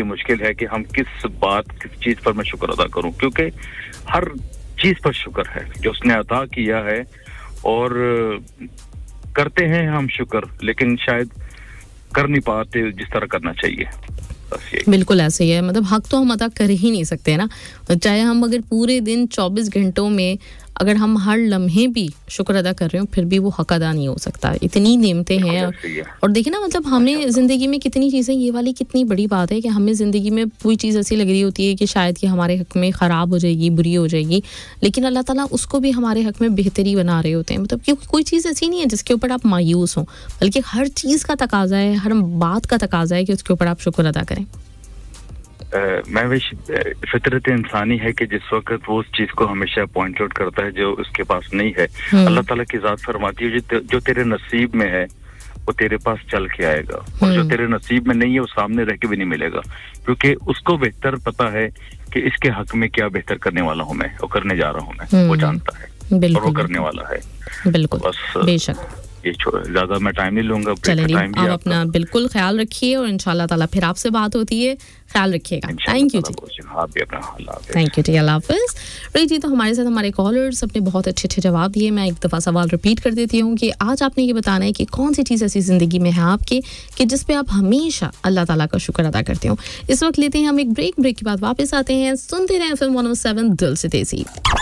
मुश्किल है कि हम किस चीज पर मैं शुक्र अदा करूं, क्योंकि हर चीज पर शुक्र है जो उसने अता किया है, और करते हैं हम शुक्र, लेकिन शायद कर नहीं पाते जिस तरह करना चाहिए। बिल्कुल ऐसे ही है, मतलब हक तो हम अदा कर ही नहीं सकते ना, चाहे हम अगर पूरे दिन 24 घंटों में अगर हम हर लम्हे भी शुक्र अदा कर रहे हो, फिर भी वो हक अदा नहीं हो सकता। इतनी नेमतें हैं, और देखिए ना, मतलब हमें ज़िंदगी में कितनी चीज़ें, ये वाली कितनी बड़ी बात है कि हमें ज़िंदगी में कोई चीज़ ऐसी लग रही होती है कि शायद ये हमारे हक में ख़राब हो जाएगी, बुरी हो जाएगी, लेकिन अल्लाह ताला उसको भी हमारे हक में बेहतरी बना रहे होते हैं। मतलब क्योंकि कोई चीज़ ऐसी नहीं है जिसके ऊपर आप मायूस हों, बल्कि हर चीज़ का तकाजा है, हर बात का तकाजा है कि उसके ऊपर आप शुक्र अदा करें। महविश फितरत इंसानी है कि जिस वक्त वो उस चीज को हमेशा पॉइंट आउट करता है जो उसके पास नहीं है। अल्लाह ताला की ज़ात फरमाती है जो तेरे नसीब में है वो तेरे पास चल के आएगा, और जो तेरे नसीब में नहीं है वो सामने रह के भी नहीं मिलेगा, क्योंकि उसको बेहतर पता है कि इसके हक में क्या बेहतर करने वाला हूँ मैं, और करने जा रहा हूँ मैं, वो जानता है और वो करने वाला है। बिल्कुल, बस बेशक, ये ज्यादा मैं टाइम नहीं लूंगा। चलिए, आप अपना बिल्कुल ख्याल रखिए, और इंशाल्लाह ताला फिर आपसे बात होती है, ख्याल रखिएगा। थैंक यू जी, आप भी अपना ख्याल रखिए। थैंक यू जी, अल्लाह हाफिज़। रही जी, तो हमारे साथ हमारे कॉलर्स अपने बहुत अच्छे अच्छे जवाब दिए। मैं एक दफ़ा सवाल रिपीट कर देती हूँ कि आज आपने ये बताना है कि कौन सी चीज़ ऐसी ज़िंदगी में है आपके कि जिस पे आप हमेशा अल्लाह ताला का शुक्र अदा करते हो। इस वक्त लेते हैं हम एक ब्रेक के बाद वापस आते हैं। सुनते रहें FM 107 दिल से देसी।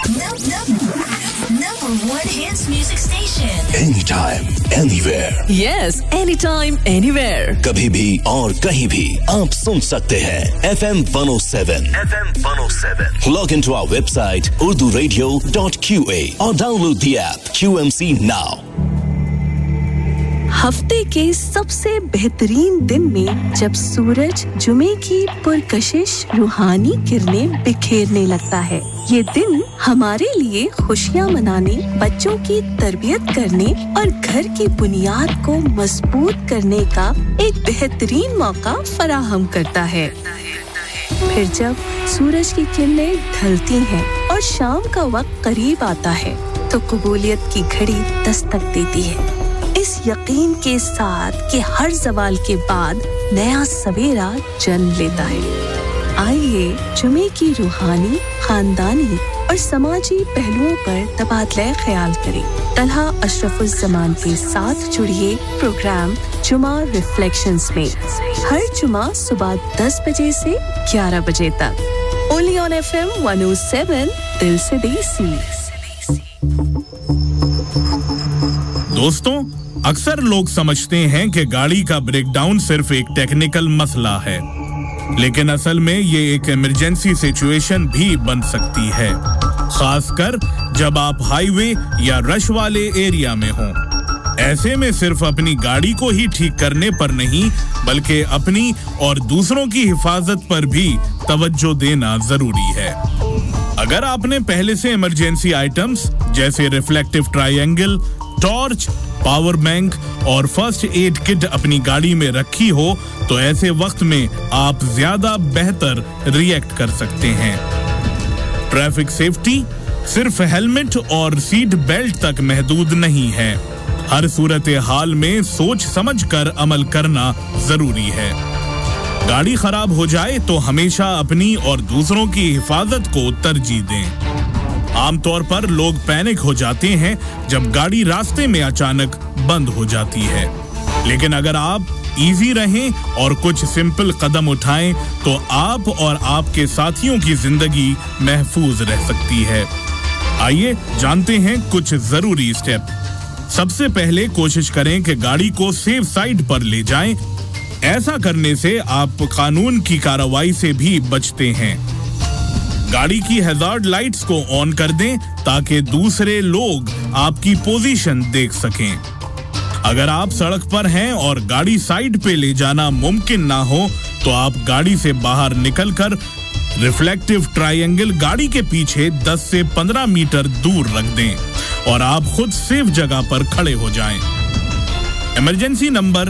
Number 1 hits music station. Anytime, anywhere. Yes, anytime, anywhere. कभी भी और कहीं भी आप सुन सकते हैं FM 107. FM 107. Log into our website urduradio.qa or download the app QMC now. हफ्ते के सबसे बेहतरीन दिन में जब सूरज जुमे की पुरकशिश रूहानी किरणें बिखेरने लगता है, ये दिन हमारे लिए खुशियां मनाने, बच्चों की तरबियत करने और घर की बुनियाद को मजबूत करने का एक बेहतरीन मौका फराहम करता है। फिर जब सूरज की किरणें ढलती हैं और शाम का वक्त करीब आता है, तो कबूलियत की घड़ी दस्तक देती है, इस यकीन के साथ कि हर ज़वाल के बाद नया सवेरा जन्म लेता है। आइए जुमे की रूहानी, खानदानी और समाजी पहलुओं पर तबादला ख्याल करें। तलहा अशरफुज़्ज़मान के साथ जुड़िए प्रोग्राम जुमा रिफ्लेक्शंस में हर जुमा सुबह 10 बजे से 11 बजे तक। ओनली ऑन FM 107 दिल से देसी। दोस्तों, अक्सर लोग समझते हैं कि गाड़ी का ब्रेकडाउन सिर्फ एक टेक्निकल मसला है, लेकिन असल में ये एक इमरजेंसी सिचुएशन भी बन सकती है, खासकर जब आप हाईवे या रश वाले एरिया में हों। ऐसे में सिर्फ अपनी गाड़ी को ही ठीक करने पर नहीं, बल्कि अपनी और दूसरों की हिफाजत पर भी तवज्जो देना जरूरी है। अगर आपने पहले से इमरजेंसी आइटम्स जैसे reflective triangle, torch, power bank और फर्स्ट एड किट अपनी गाड़ी में रखी हो, तो ऐसे वक्त में आप ज्यादा बेहतर रिएक्ट कर सकते हैं। ट्रैफिक सेफ्टी सिर्फ हेलमेट और सीट बेल्ट तक महदूद नहीं है। हर सूरत हाल में सोच समझकर अमल करना जरूरी है। गाड़ी खराब हो जाए तो हमेशा अपनी और दूसरों की हिफाजत को तरजीह दें। आमतौर पर लोग पैनिक हो जाते हैं जब गाड़ी रास्ते में अचानक बंद हो जाती है, लेकिन अगर आप इजी रहें और कुछ सिंपल कदम उठाएं तो आप और आपके साथियों की जिंदगी महफूज रह सकती है। आइए जानते हैं कुछ जरूरी स्टेप। सबसे पहले कोशिश करें कि गाड़ी को सेफ साइड पर ले जाएं। ऐसा करने से आप कानून की कार्रवाई से भी बचते हैं। गाड़ी की हैजार्ड लाइट्स को ऑन कर दें ताकि दूसरे लोग आपकी पोजीशन देख सकें। अगर आप सड़क पर हैं और गाड़ी साइड पे ले जाना मुमकिन ना हो, तो आप गाड़ी से बाहर निकलकर रिफ्लेक्टिव ट्रायंगल गाड़ी के पीछे 10 से 15 मीटर दूर रख दें और आप खुद सेफ जगह पर खड़े हो जाएं। इमरजेंसी नंबर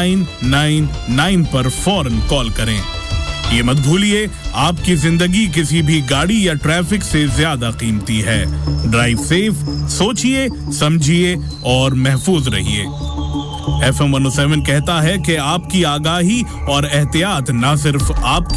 999 पर फौरन कॉल करें। ये मत भूलिए, आपकी जिंदगी किसी भी गाड़ी या ट्रैफिक से ज्यादा कीमती है। ड्राइव सेफ, सोचिए, समझिए और महफूज रहिए। FM 107 कहता है कि आपकी आगाही और एहतियात न सिर्फ आपकी